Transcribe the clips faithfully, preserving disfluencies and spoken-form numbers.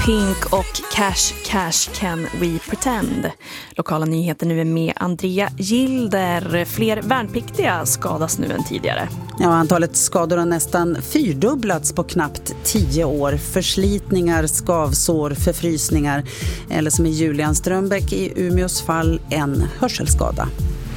Pink och Cash Cash Can We Pretend. Lokala nyheter nu är med Andrea Gilder. Fler värnpliktiga skadas nu än tidigare. Ja, antalet skador har nästan fyrdubblats på knappt tio år. Förslitningar, skavsår, förfrysningar eller som i Julian Strömbäck i Umeås fall en hörselskada.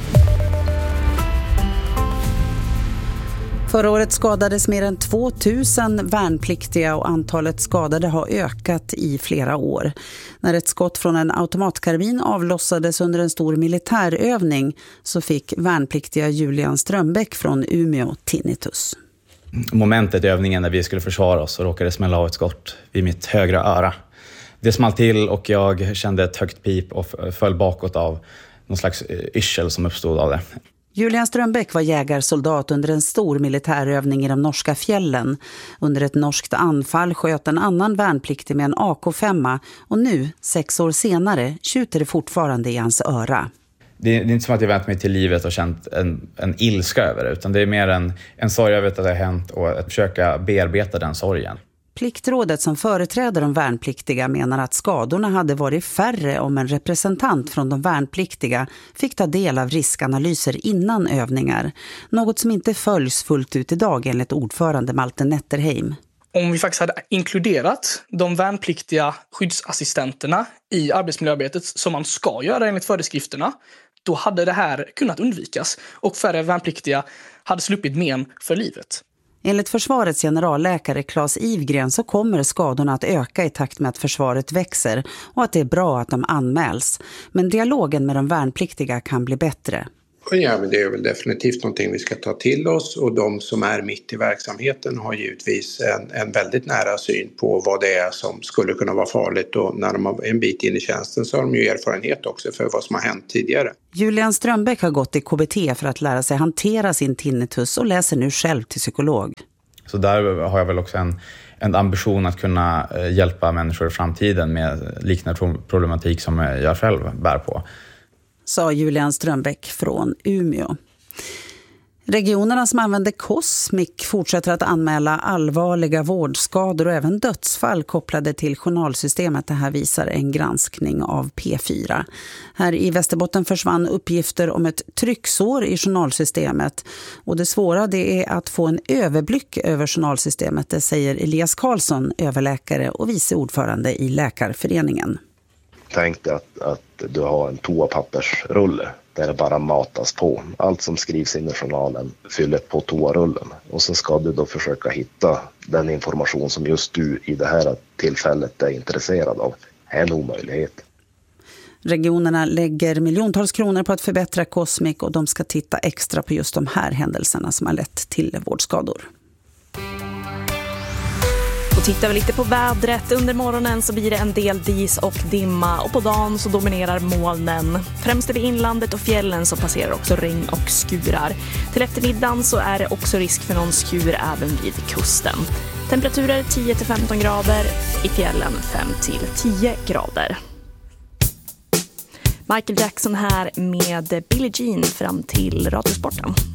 Förra året skadades mer än tvåtusen värnpliktiga och antalet skadade har ökat i flera år. När ett skott från en automatkarbin avlossades under en stor militärövning så fick värnpliktiga Julian Strömbäck från Umeå tinnitus. Momentet i övningen när vi skulle försvara oss så råkade det smälla av ett skott vid mitt högra öra. Det small till och jag kände ett högt pip och föll bakåt av någon slags yrsel som uppstod av det. Julian Strömbäck var jägarsoldat under en stor militärövning i de norska fjällen. Under ett norskt anfall sköt en annan värnpliktig med en A K fem och nu, sex år senare, tjuter det fortfarande i hans öra. Det är inte som att jag vänt mig till livet och känt en, en ilska över det, utan det är mer en, en sorg över att det har hänt och att försöka bearbeta den sorgen. Pliktrådet som företräder de värnpliktiga menar att skadorna hade varit färre om en representant från de värnpliktiga fick ta del av riskanalyser innan övningar. Något som inte följs fullt ut idag enligt ordförande Malte Netterheim. Om vi faktiskt hade inkluderat de värnpliktiga skyddsassistenterna i arbetsmiljöarbetet som man ska göra enligt föreskrifterna, då hade det här kunnat undvikas och färre värnpliktiga hade sluppit men för livet. Enligt försvarets generalläkare Claes Ivgren så kommer skadorna att öka i takt med att försvaret växer och att det är bra att de anmäls. Men dialogen med de värnpliktiga kan bli bättre. Ja, men det är väl definitivt någonting vi ska ta till oss, och de som är mitt i verksamheten har givetvis en, en väldigt nära syn på vad det är som skulle kunna vara farligt, och när de har en bit in i tjänsten så har de ju erfarenhet också för vad som har hänt tidigare. Julian Strömbäck har gått i K B T för att lära sig hantera sin tinnitus och läser nu själv till psykolog. Så där har jag väl också en, en ambition att kunna hjälpa människor i framtiden med liknande problematik som jag själv bär på. Sa Julian Strömbäck från Umeå. Regionerna som använder Cosmic fortsätter att anmäla allvarliga vårdskador och även dödsfall kopplade till journalsystemet. Det här visar en granskning av P fyra. Här i Västerbotten försvann uppgifter om ett trycksår i journalsystemet. Och det svåra det är att få en överblick över journalsystemet, det säger Elias Karlsson, överläkare och vice ordförande i Läkarföreningen. Tänk dig att, att du har en toapappersrulle där det bara matas på. Allt som skrivs in i journalen fyller på toarullen. Och så ska du då försöka hitta den information som just du i det här tillfället är intresserad av. Det är en omöjlighet. Regionerna lägger miljontals kronor på att förbättra Cosmic och de ska titta extra på just de här händelserna som har lett till vårdskador. Och tittar vi lite på vädret. Under morgonen så blir det en del dis och dimma och på dagen så dominerar molnen. Främst i inlandet och fjällen så passerar också regn och skurar. Till eftermiddagen så är det också risk för någon skur även vid kusten. Temperaturer tio till femton grader, i fjällen fem till tio grader. Michael Jackson här med Billie Jean fram till Radiosporten.